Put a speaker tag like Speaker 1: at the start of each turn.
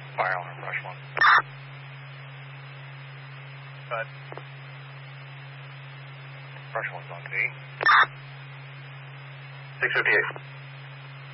Speaker 1: Fire alarm, brush 1. Cut. Brush 1's on T.
Speaker 2: 658.